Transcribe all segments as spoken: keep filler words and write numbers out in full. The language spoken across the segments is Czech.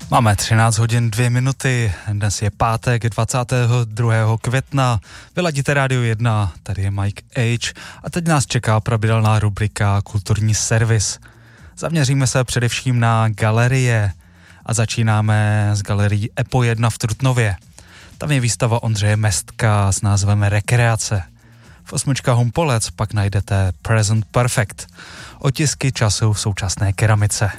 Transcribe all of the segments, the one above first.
Máme třináct hodin dvě minuty, dnes je pátek dvacátého druhého května, vyladíte Rádio jedna, tady je Mike H a teď nás čeká pravidelná rubrika Kulturní servis. Zaměříme se především na galerie a začínáme s galerií Epo jedna v Trutnově. Tam je výstava Ondřeje Mestka s názvem Rekreace. V osmička Humpolec pak najdete Present Perfect, otisky času v současné keramice.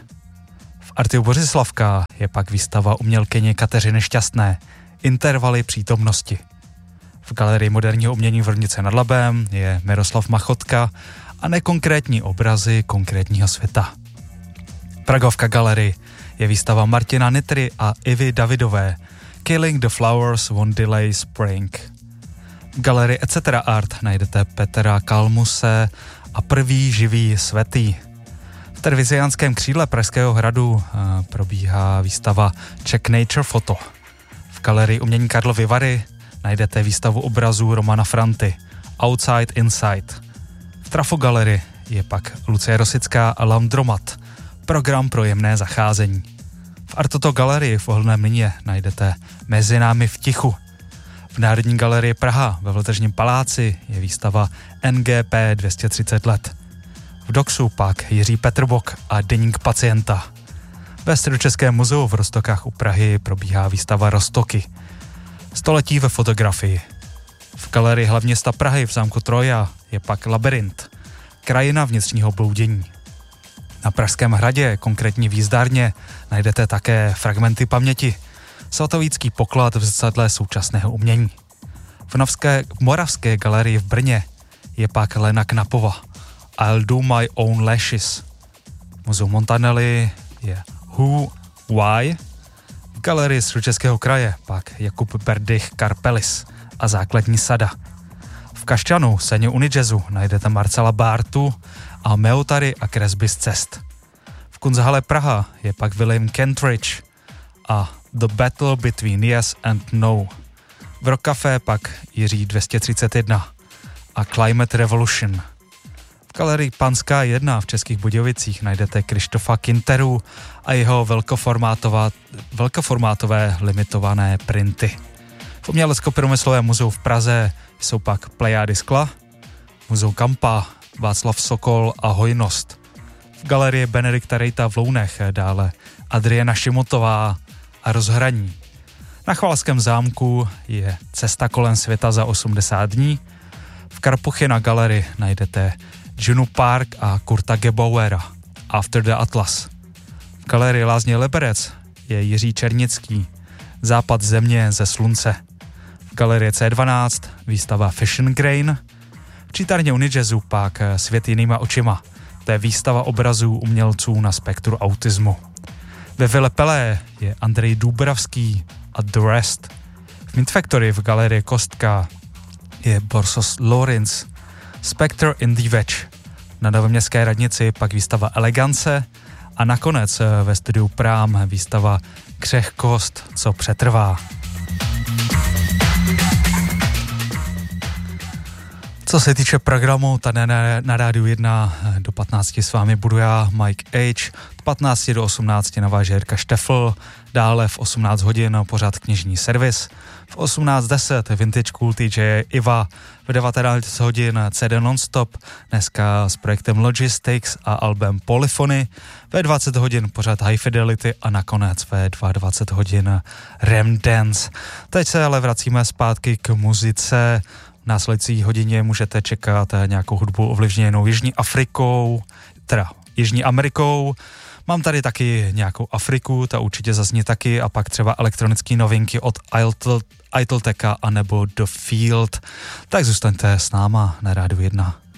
V Artiu Bořislavka je pak výstava umělkyně Kateřiny Šťastné Intervaly přítomnosti. V galerii moderního umění v Roudnici nad Labem je Miroslav Machotka a nekonkrétní obrazy konkrétního světa. Pragovka galerii je výstava Martina Nitry a Ivy Davidové Killing the Flowers Won't Delay Spring. V galerii et cetera Art najdete Petra Kalmuse a Prvý živý svätý. V televiziánském křídle Pražského hradu uh, probíhá výstava Czech Nature Photo. V galerii umění Karlovy Vary najdete výstavu obrazů Romana Franty Outside Inside. V Trafo galerii je pak Lucie Rosická a Landromat Program pro jemné zacházení. V Artoto galerii v Oholném Mlýně najdete Mezi námi v tichu. V Národní galerii Praha ve Vltržním paláci je výstava N G P dvě stě třicet let. V Doxu pak Jiří Petrobok a Deník pacienta. Ve Středočeském muzeu v Roztokách u Prahy probíhá výstava Roztoky. Století ve fotografii. V galerii hlavního města Prahy v zámku Troja je pak Labyrint. Krajina vnitřního bloudění. Na Pražském hradě, konkrétně v jízdárně, najdete také Fragmenty paměti. Svatovícký poklad v zrcadle současného umění. V, Novské, v Moravské galerii v Brně je pak Lena Knapova. I'll do my own lashes. Muzeum Montanelli je Who, Why. V galerii Středočeského kraje pak Jakub Berdych Karpelis a Základní sada. V Kašťanu, scéně Unijazzu, najdete Marcela Bártu a Meotary a kresby z cest. V Kunsthalle Praha je pak William Kentridge a The Battle Between Yes and No. V Rock Café pak Jiří dvě stě třicet jedna a Climate Revolution. V galerii Panská jedna v Českých Budějovicích najdete Krištofa Kinteru a jeho velkoformátové limitované printy. V Umělecko-průmyslovém muzeu v Praze jsou pak Plejády skla, Muzeum Kampa, Václav Sokol a Hojnost. V galerii Benedikta Rejta v Lounech dále Adriana Šimotová a Rozhraní. Na Chvalském zámku je Cesta kolem světa za osmdesát dní. V Karpuchy na galerii najdete Junu Park a Kurta Gebauera After the Atlas. V galerii Lázně Liberec je Jiří Černický Západ země ze slunce. V galerii C dvanáct výstava Fashion Grain. V čítárně Unijazzu pak Svět jinýma očima. To je výstava obrazů umělců na spektru autismu. Ve Ville Pelé je Andrej Dubravský a The Rest. V Mint Factory v galerii Kostka je Borsos Lorenz Spectre in the Wedge. Na Novoměstské radnici pak výstava Elegance a nakonec ve studiu Prám výstava Křehkost, co přetrvá. Co se týče programu, tady na, na Rádiu jedna do patnácti s vámi budu já, Mike H. Od patnácti do osmnácti naváže Jirka Štefl, dále v osmnáct hodin pořád knižní servis, v osmnáct deset Vintage Cool T J Iva, v devatenáct hodin C D Nonstop, dneska s projektem Logistics a albem Polyphony, ve dvacet hodin pořád High Fidelity a nakonec ve dvacet dva hodin Rem Dance. Teď se ale vracíme zpátky k muzice. V následující hodině můžete čekat nějakou hudbu ovlivněnou Jižní Afrikou, teda Jižní Amerikou. Mám tady taky nějakou Afriku, ta určitě zazní taky, a pak třeba elektronické novinky od Idleteka anebo The Field. Tak zůstaňte s náma na Rádiu jedna.